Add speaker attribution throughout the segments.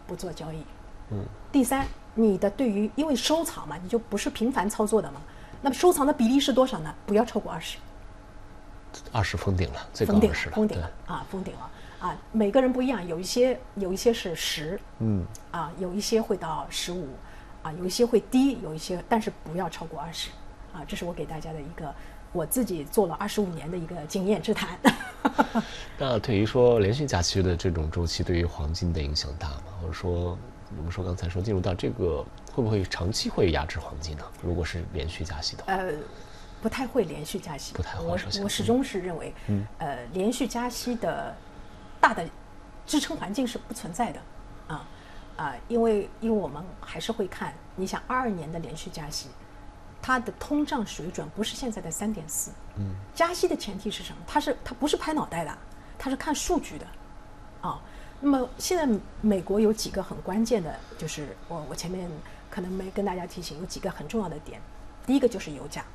Speaker 1: 不做交易。第三，你的对于因为收藏嘛，你就不是频繁操作的嘛，那么收藏的比例是多少呢？不要超过
Speaker 2: 20封顶了，最高20了，
Speaker 1: 封顶了啊，封顶了啊！每个人不一样，有一些是10，有一些会到15，有一些会低，有一些但是不要超过20，这是我给大家的一个我自己做了25年的一个经验之谈。
Speaker 2: 那对于说连续加息的这种周期，对于黄金的影响大吗？或者说我们说刚才说进入到这个会不会长期会压制黄金呢？如果是连续加息的话，
Speaker 1: 不太会连续加息。
Speaker 2: 不太会。
Speaker 1: 我始终是认为，连续加息的大的支撑环境是不存在的，因为我们还是会看，你想22年的连续加息，它的通胀水准不是现在的3.4，加息的前提是什么？它不是拍脑袋的，它是看数据的，那么现在美国有几个很关键的，就是我前面可能没跟大家提醒，有几个很重要的点。第一个就是油价，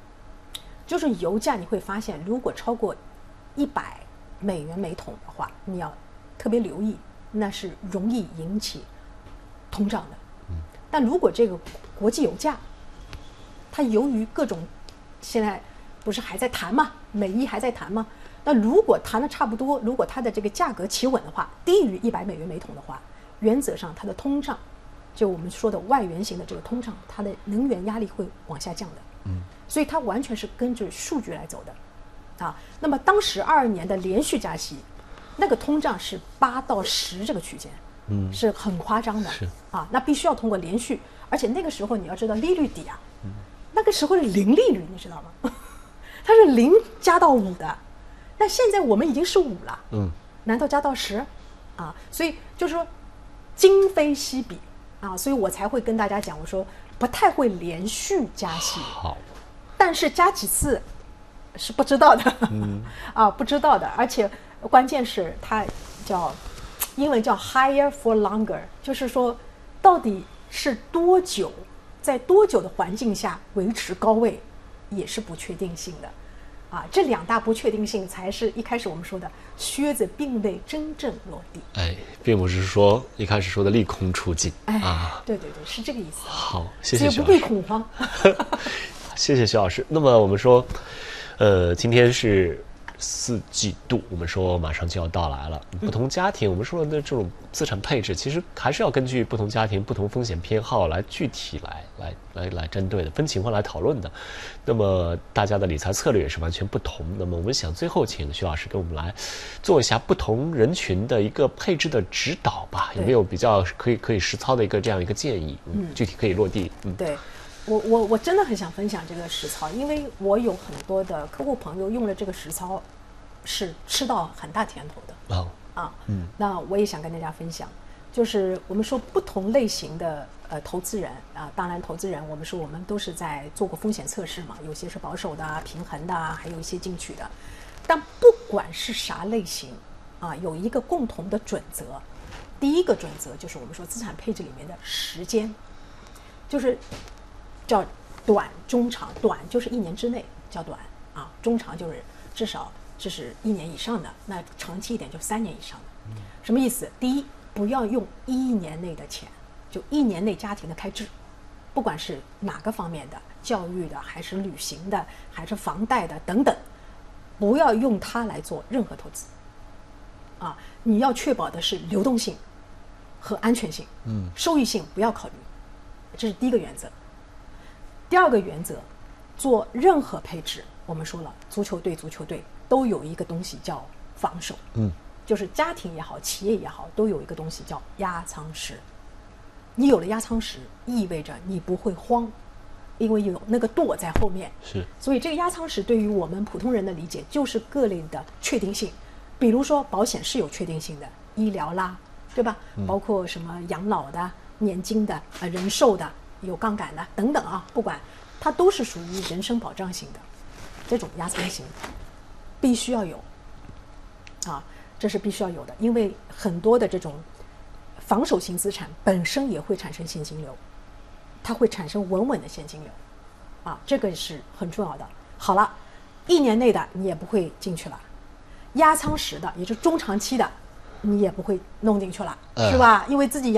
Speaker 1: 你会发现，如果超过$100每桶的话，你要特别留意，那是容易引起通胀的。但如果这个国际油价，它由于各种现在不是还在谈吗？美伊还在谈吗？那如果谈的差不多，如果它的这个价格企稳的话，低于$100每桶的话，原则上它的通胀，就我们说的外源型的这个通胀，它的能源压力会往下降的。所以它完全是跟着数据来走的，那么当时22年的连续加息，那个通胀是8到10这个区间，是很夸张的，那必须要通过连续，而且那个时候你要知道利率低啊，那个时候是零利率，你知道吗？它是0加到5的，但现在我们已经是5了，难道加到10？所以就是说今非昔比所以我才会跟大家讲，我说不太会连续加息。
Speaker 2: 好。
Speaker 1: 但是加几次是不知道的，不知道的，而且关键是它英文叫 higher for longer， 就是说到底是多久，在多久的环境下维持高位，也是不确定性的，这2大不确定性才是一开始我们说的靴子并未真正落地，
Speaker 2: 并不是说一开始说的利空出尽，
Speaker 1: 对，是这个意思。
Speaker 2: 好，谢谢徐老师。
Speaker 1: 所以不必恐慌。
Speaker 2: 谢谢徐老师。那么我们说，今天是4季度，我们说马上就要到来了。不同家庭，我们说的这种资产配置，其实还是要根据不同家庭、不同风险偏好来具体来针对的，分情况来讨论的。那么大家的理财策略也是完全不同。那么我们想最后请徐老师跟我们来做一下不同人群的一个配置的指导吧，有没有比较可以实操的这样一个建议？具体可以落地。
Speaker 1: 对。我真的很想分享这个实操，因为我有很多的客户朋友用了这个实操，是吃到很大甜头的。那我也想跟大家分享，就是我们说不同类型的投资人当然投资人我们说我们都是在做过风险测试嘛，有些是保守的、平衡的，还有一些进取的。但不管是啥类型有一个共同的准则，第一个准则就是我们说资产配置里面的时间，就是叫短、中、长。短就是1年之内叫短中长就是至少这是1年以上的，那长期一点就3年以上的。什么意思？第一，不要用1年内的钱，就1年内家庭的开支，不管是哪个方面的，教育的还是旅行的还是房贷的等等，不要用它来做任何投资你要确保的是流动性和安全性，收益性不要考虑，这是第一个原则。第二个原则，做任何配置，我们说了，足球队都有一个东西叫防守，就是家庭也好，企业也好，都有一个东西叫压舱石。你有了压舱石，意味着你不会慌，因为有那个舵在后面。
Speaker 2: 是，
Speaker 1: 所以这个压舱石对于我们普通人的理解，就是各类的确定性。比如说保险是有确定性的，医疗啦，对吧？包括什么养老的、年金的、人寿的、有杠杆的等等不管它都是属于人身保障型的，这种压舱型必须要有这是必须要有的，因为很多的这种防守型资产本身也会产生现金流，它会产生稳稳的现金流这个是很重要的。好了，1年内的你也不会进去了，压舱石的也就是中长期的你也不会弄进去了，是吧？因为自己